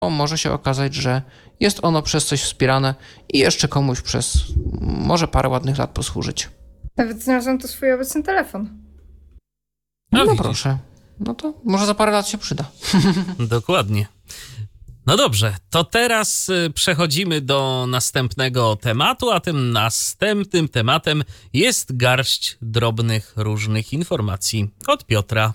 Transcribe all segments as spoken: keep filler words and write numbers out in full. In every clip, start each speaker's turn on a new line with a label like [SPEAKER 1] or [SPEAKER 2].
[SPEAKER 1] może się okazać, że jest ono przez coś wspierane i jeszcze komuś przez może parę ładnych lat posłużyć.
[SPEAKER 2] Nawet znalazłam tu swój obecny telefon.
[SPEAKER 1] No, no proszę. No to może za parę lat się przyda.
[SPEAKER 3] Dokładnie. No dobrze, to teraz przechodzimy do następnego tematu, a tym następnym tematem jest garść drobnych różnych informacji od Piotra.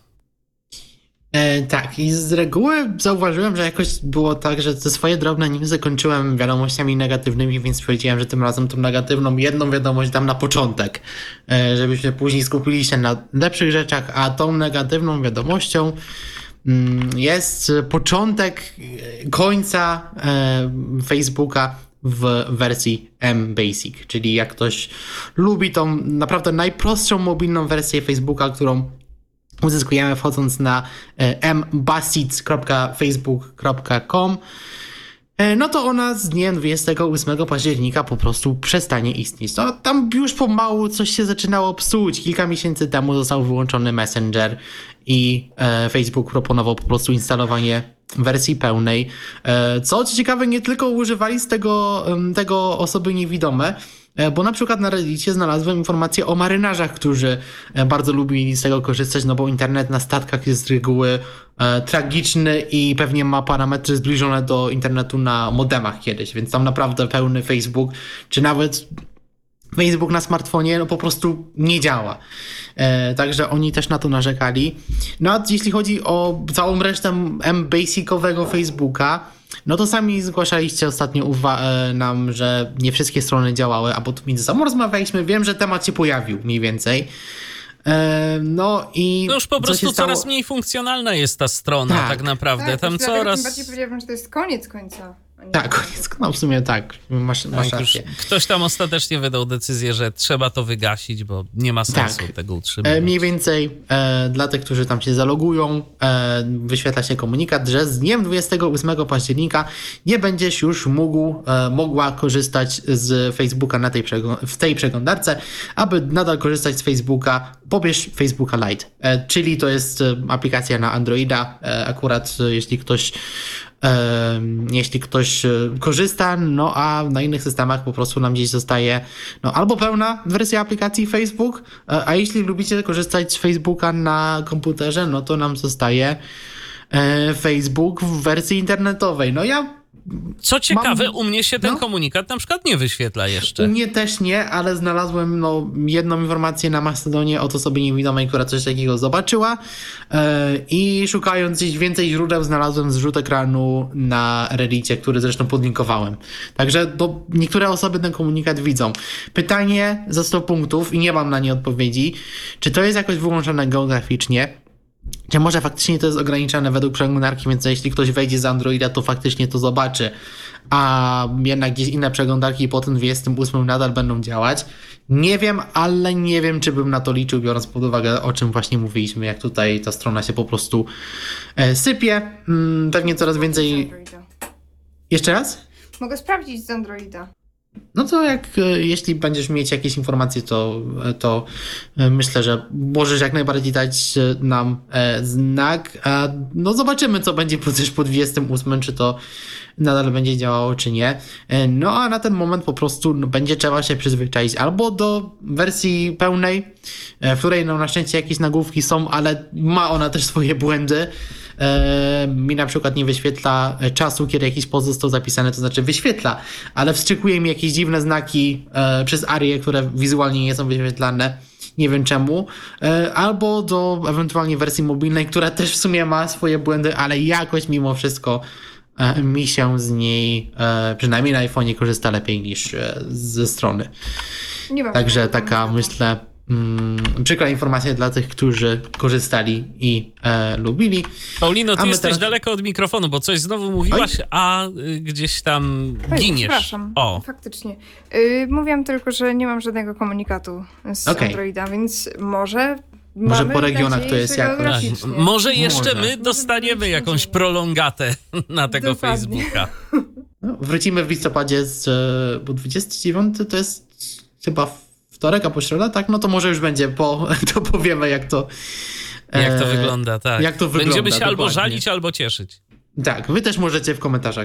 [SPEAKER 4] E, tak, i z reguły zauważyłem, że jakoś było tak, że te swoje drobne newsy kończyłem wiadomościami negatywnymi, więc powiedziałem, że tym razem tą negatywną jedną wiadomość dam na początek, e, żebyśmy później skupili się na lepszych rzeczach, a tą negatywną wiadomością mm, jest początek końca e, Facebooka w wersji M-Basic, czyli jak ktoś lubi tą naprawdę najprostszą mobilną wersję Facebooka, którą uzyskujemy wchodząc na m basic kropka facebook kropka com, no to ona z dniem dwudziestego ósmego października po prostu przestanie istnieć. No, tam już pomału coś się zaczynało psuć. Kilka miesięcy temu został wyłączony Messenger i e, Facebook proponował po prostu instalowanie wersji pełnej. E, co ciekawe, nie tylko używali z tego, tego osoby niewidome, bo na przykład na Reddicie znalazłem informacje o marynarzach, którzy bardzo lubili z tego korzystać, no bo internet na statkach jest z reguły e, tragiczny i pewnie ma parametry zbliżone do internetu na modemach kiedyś, więc tam naprawdę pełny Facebook, czy nawet Facebook na smartfonie no po prostu nie działa. E, także oni też na to narzekali. No a jeśli chodzi o całą resztę M-Basicowego Facebooka, no to sami zgłaszaliście ostatnio uwa- nam, że nie wszystkie strony działały, a bo tu między sobą rozmawialiśmy, wiem, że temat się pojawił mniej więcej. E, no i
[SPEAKER 3] no już po prostu
[SPEAKER 4] stało...
[SPEAKER 3] coraz mniej funkcjonalna jest ta strona tak, tak naprawdę.
[SPEAKER 2] Tak,
[SPEAKER 3] Tam coraz...
[SPEAKER 2] Tym bardziej powiedziałabym, że to jest koniec końca.
[SPEAKER 4] Tak, koniec, no w sumie tak, masz, masz
[SPEAKER 3] tak,
[SPEAKER 4] rację.
[SPEAKER 3] Ktoś tam ostatecznie wydał decyzję, że trzeba to wygasić, bo nie ma sensu
[SPEAKER 4] tak.
[SPEAKER 3] tego utrzymywać.
[SPEAKER 4] E, mniej więcej e, dla tych, którzy tam się zalogują, e, wyświetla się komunikat, że z dniem dwudziestego ósmego października nie będziesz już mógł, e, mogła korzystać z Facebooka na tej przeglą- w tej przeglądarce. Aby nadal korzystać z Facebooka, pobierz Facebooka Lite, e, czyli to jest e, aplikacja na Androida. E, akurat e, jeśli ktoś E, jeśli ktoś korzysta, no a na innych systemach po prostu nam gdzieś zostaje no albo pełna wersja aplikacji Facebook, a jeśli lubicie korzystać z Facebooka na komputerze, no to nam zostaje e, Facebook w wersji internetowej. No ja
[SPEAKER 3] Co ciekawe,
[SPEAKER 4] mam...
[SPEAKER 3] u mnie się ten
[SPEAKER 4] no?
[SPEAKER 3] komunikat na przykład nie wyświetla jeszcze.
[SPEAKER 4] U mnie też nie, ale znalazłem no, jedną informację na Mastodonie od osoby niewidomej, która coś takiego zobaczyła yy, i szukając gdzieś więcej źródeł znalazłem zrzut ekranu na Reddicie, który zresztą podlinkowałem. Także to niektóre osoby ten komunikat widzą. Pytanie za sto punktów i nie mam na nie odpowiedzi. Czy to jest jakoś wyłączone geograficznie? Czy może faktycznie to jest ograniczane według przeglądarki, więc jeśli ktoś wejdzie z Androida, to faktycznie to zobaczy, a jednak gdzieś inne przeglądarki po tym dwudziestym ósmym nadal będą działać? Nie wiem, ale nie wiem, czy bym na to liczył, biorąc pod uwagę, o czym właśnie mówiliśmy, jak tutaj ta strona się po prostu e, sypie. Hmm, pewnie coraz więcej... Jeszcze raz?
[SPEAKER 2] Mogę sprawdzić z Androida.
[SPEAKER 4] No to jak, jeśli będziesz mieć jakieś informacje, to, to myślę, że możesz jak najbardziej dać nam znak. No zobaczymy, co będzie też po dwudziestym ósmym, czy to nadal będzie działało, czy nie. No a na ten moment po prostu no, będzie trzeba się przyzwyczaić albo do wersji pełnej, w której no, na szczęście jakieś nagłówki są, ale ma ona też swoje błędy. E, mi na przykład nie wyświetla czasu, kiedy jakiś post został zapisany, to znaczy wyświetla, ale wstrzykuje mi jakieś dziwne znaki e, przez arię, które wizualnie nie są wyświetlane. Nie wiem czemu. E, albo do ewentualnie wersji mobilnej, która też w sumie ma swoje błędy, ale jakoś mimo wszystko e, mi się z niej, e, przynajmniej na iPhone'ie, korzysta lepiej niż e, ze strony.
[SPEAKER 2] Nie mam
[SPEAKER 4] Także taka, myślę, Mm, przykra informacja dla tych, którzy korzystali i e, lubili.
[SPEAKER 3] Paulino, ty jesteś
[SPEAKER 4] teraz...
[SPEAKER 3] daleko od mikrofonu, bo coś znowu mówiłaś, Oj. a y, gdzieś tam
[SPEAKER 2] Oj,
[SPEAKER 3] giniesz.
[SPEAKER 2] Przepraszam,
[SPEAKER 3] o.
[SPEAKER 2] faktycznie. Yy, mówiłam tylko, że nie mam żadnego komunikatu z okay. Androida, więc może...
[SPEAKER 4] Może
[SPEAKER 2] mamy
[SPEAKER 4] po regionach
[SPEAKER 2] nadzieję,
[SPEAKER 4] to jest jakoś...
[SPEAKER 3] Może jeszcze
[SPEAKER 4] może.
[SPEAKER 3] my dostaniemy jakąś prolongatę na tego
[SPEAKER 2] Dokładnie.
[SPEAKER 3] Facebooka.
[SPEAKER 4] No, wrócimy w listopadzie, z, bo dwudziestego dziewiątego to jest chyba wtorek, a po środa, tak? No to może już będzie, po, to powiemy jak to...
[SPEAKER 3] Jak to wygląda, tak.
[SPEAKER 4] Jak to wygląda,
[SPEAKER 3] Będziemy się
[SPEAKER 4] dokładnie.
[SPEAKER 3] albo żalić, albo cieszyć.
[SPEAKER 4] Tak, wy też możecie w komentarzach